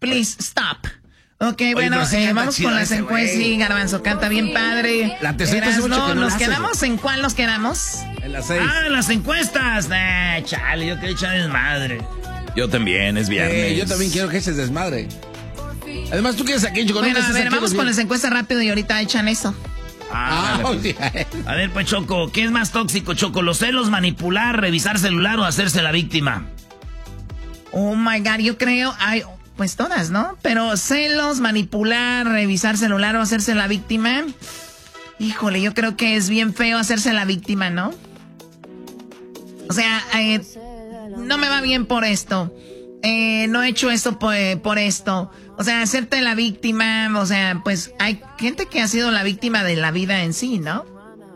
Please stop. Ok, bueno, vamos con las encuestas. Sí, Garbanzo canta bien padre. La tercera hace mucho que no ¿Nos la quedamos hace, en cuál nos quedamos? En las 6. Ah, en las encuestas. Chale, yo quería echar desmadre. Yo también, es viernes. Yo también quiero que eches desmadre. Además, tú quieres aquí, Choco. Bueno, a ver, vamos con las encuestas rápido y ahorita echan eso. Pues. A ver, pues, Choco, ¿qué es más tóxico, Choco? ¿Los celos, manipular, revisar celular o hacerse la víctima? Oh, my God, yo creo... Pues todas, ¿no? Pero celos, manipular, revisar celular o hacerse la víctima. Híjole, yo creo que es bien feo hacerse la víctima, ¿no? O sea, no me va bien por esto. No he hecho esto por esto. O sea, hacerte la víctima, o sea, pues hay gente que ha sido la víctima de la vida en sí, ¿no?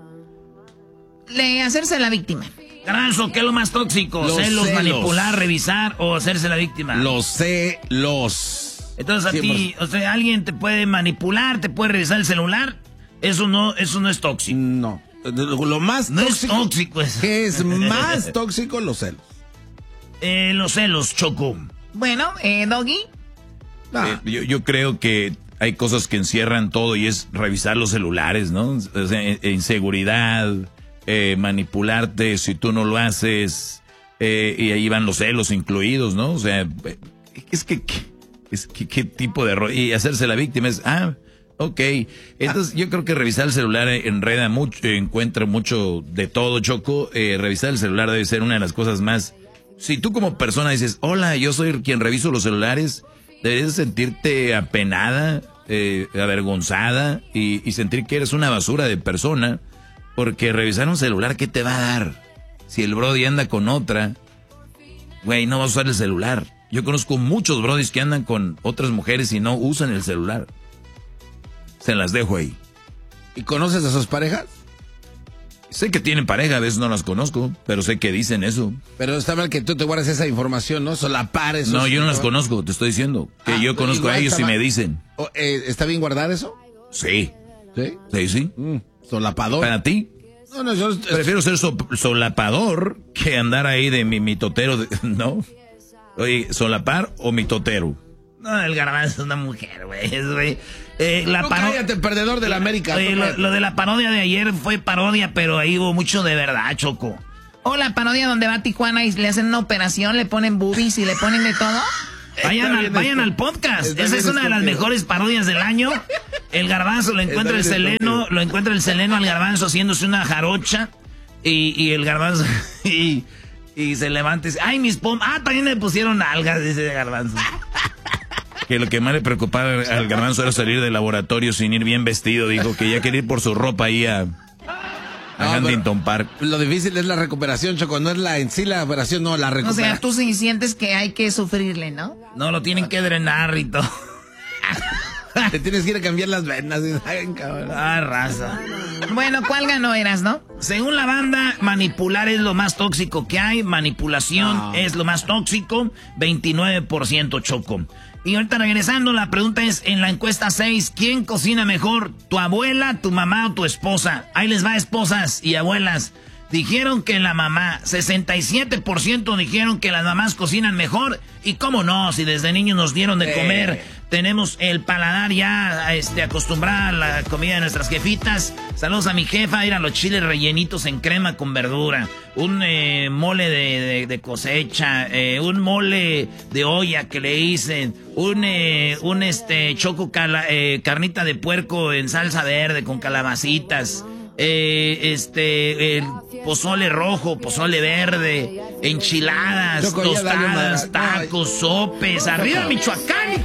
Hacerse la víctima. Garbanzo, ¿qué es lo más tóxico? Los celos, manipular, revisar o hacerse la víctima. Los celos. Entonces a ti, o sea, alguien te puede manipular, te puede revisar el celular. Eso no es tóxico. No. Lo más no tóxico. Es tóxico eso. ¿Qué es más tóxico? Los celos. Los celos, Choco. Bueno, Doggy. Yo creo que hay cosas que encierran todo y es revisar los celulares, ¿no? O sea, inseguridad. Manipularte si tú no lo haces, y ahí van los celos incluidos, ¿no? O sea, ¿qué tipo de error? Y hacerse la víctima es, ok. Entonces yo creo que revisar el celular enreda mucho, encuentra mucho de todo, Choco. Revisar el celular debe ser una de las cosas más... Si tú como persona dices, hola, yo soy quien reviso los celulares, debes sentirte apenada, avergonzada y sentir que eres una basura de persona. Porque revisar un celular, ¿qué te va a dar? Si el brody anda con otra, güey, no vas a usar el celular. Yo conozco muchos brodis que andan con otras mujeres y no usan el celular. Se las dejo ahí. ¿Y conoces a sus parejas? Sé que tienen pareja, a veces no las conozco, pero sé que dicen eso. Pero está mal que tú te guardes esa información, ¿no? Solapar eso. No, yo no las conozco, te estoy diciendo. Que yo conozco a ellos y me dicen. ¿Está bien guardar eso? Sí. ¿Sí? Sí. Solapador. ¿Para ti? No, yo prefiero ser solapador que andar ahí de mi totero, ¿no? Oye, ¿solapar o mi totero? No, el Garbanzo es una mujer, güey. Cállate, perdedor de la América. Oye, lo de la parodia de ayer fue parodia, pero ahí hubo mucho de verdad, Choco. O la parodia donde va a Tijuana y le hacen una operación, le ponen boobies y le ponen de todo. Vayan al podcast. Esa es una de las mejores parodias del año. El Garbanzo lo encuentra el Seleno al Garbanzo haciéndose una jarocha y el Garbanzo y se levanta y dice, ay, mis también me pusieron algas, dice el Garbanzo. Que lo que más le preocupaba al Garbanzo era salir del laboratorio sin ir bien vestido. Dijo que ya quería ir por su ropa ahí a Huntington Park. Lo difícil es la recuperación, Choco, no es en sí la operación, no, la recuperación. O sea, tú sí sientes que hay que sufrirle, ¿no? No, lo tienen que drenar y todo. Te tienes que ir a cambiar las venas. Raza. Bueno, ¿cuál ganó eras, no? Según la banda, manipular es lo más tóxico que hay. Manipulación es lo más tóxico. 29%, Choco. Y ahorita regresando, la pregunta es, en la encuesta 6, ¿quién cocina mejor? ¿Tu abuela, tu mamá o tu esposa? Ahí les va, esposas y abuelas. Dijeron que la mamá, 67% dijeron que las mamás cocinan mejor. Y cómo no, si desde niños nos dieron de comer, tenemos el paladar ya acostumbrado a la comida de nuestras jefitas. Saludos a mi jefa, ir a los chiles rellenitos en crema con verdura. Un mole de cosecha, un mole de olla que le hice, un choco carnita de puerco en salsa verde con calabacitas. El pozole rojo, pozole verde, enchiladas, tostadas, tacos, sopes. ¡Arriba Michoacán!